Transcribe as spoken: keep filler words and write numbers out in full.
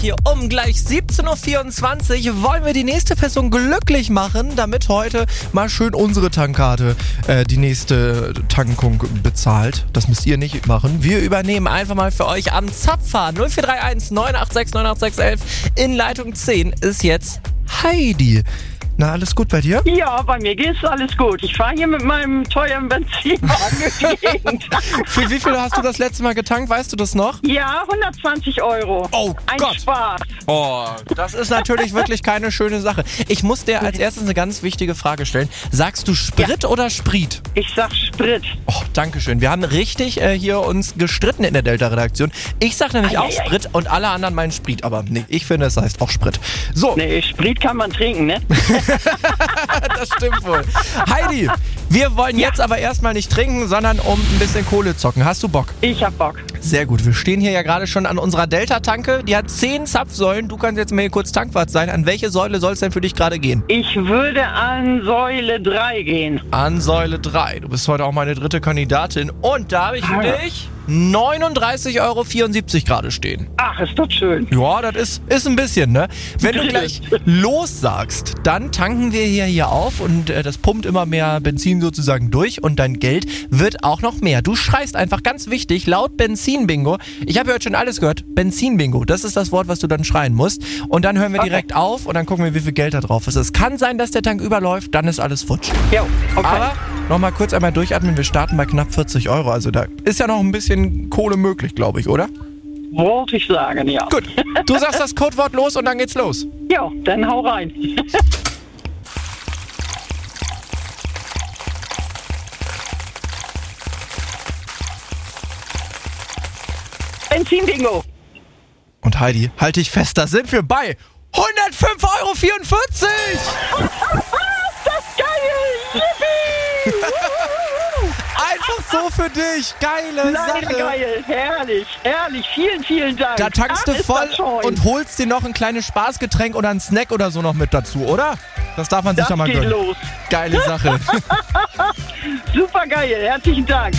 Hier um gleich siebzehn Uhr vierundzwanzig wollen wir die nächste Person glücklich machen, damit heute mal schön unsere Tankkarte äh, die nächste Tankung bezahlt. Das müsst ihr nicht machen. Wir übernehmen einfach mal für euch am Zapfer. null vier drei eins neun acht sechs neun acht sechs eins eins in Leitung zehn ist jetzt Heidi. Na, alles gut bei dir? Ja, bei mir geht's alles gut. Ich fahre hier mit meinem teuren Benzinwagen durch die Gegend. Für wie viel hast du das letzte Mal getankt? Weißt du das noch? Ja, hundertzwanzig Euro. Oh Ein Gott. Spaß. Oh, das ist natürlich wirklich keine schöne Sache. Ich muss dir als erstes eine ganz wichtige Frage stellen. Sagst du Sprit ja. oder Sprit? Ich sag Sprit. Oh, dankeschön. Wir haben richtig äh, hier uns gestritten in der Delta-Redaktion. Ich sag nämlich Ei, auch ei, ei. Sprit und alle anderen meinen Sprit. Aber nee, ich finde, es heißt auch Sprit. So. Nee, Sprit kann man trinken, ne? Das stimmt wohl. Heidi, wir wollen Ja. jetzt aber erstmal nicht trinken, sondern um ein bisschen Kohle zocken. Hast du Bock? Ich hab Bock. Sehr gut. Wir stehen hier ja gerade schon an unserer Delta-Tanke. Die hat zehn Zapfsäulen. Du kannst jetzt mal hier kurz Tankwart sein. An welche Säule soll es denn für dich gerade gehen? Ich würde an Säule drei gehen. An Säule drei. Du bist heute auch meine dritte Kandidatin. Und da habe ich für Ah. dich neununddreißig Euro vierundsiebzig gerade stehen. Ach, ist doch schön. Ja, das ist, ist ein bisschen, ne? Wenn du gleich los sagst, dann tanken wir hier, hier auf und äh, das pumpt immer mehr Benzin sozusagen durch und dein Geld wird auch noch mehr. Du schreist einfach ganz wichtig, laut Benzin-Bingo. Ich habe ja heute schon alles gehört. Benzin-Bingo, das ist das Wort, was du dann schreien musst. Und dann hören wir Okay. direkt auf und dann gucken wir, wie viel Geld da drauf ist. Es kann sein, dass der Tank überläuft, dann ist alles futsch. Jo, okay. Aber nochmal kurz einmal durchatmen, wir starten bei knapp vierzig Euro. Also da ist ja noch ein bisschen Kohle möglich, glaube ich, oder? Wollte ich sagen, ja. Gut, du sagst das Codewort los und dann geht's los. Jo, dann hau rein. Benzin-Bingo. Und Heidi, halt dich fest, da sind wir bei hundertfünf Euro vierundvierzig! Das ist geil! Yippie! Einfach so für dich, geile Nein, Sache. geil, herrlich, herrlich, vielen, vielen Dank. Da tankst du Ach, ist voll das schön. und holst dir noch ein kleines Spaßgetränk oder einen Snack oder so noch mit dazu, oder? Das darf man sich das doch mal geht gönnen. los. Geile Sache. Super geil, herzlichen Dank.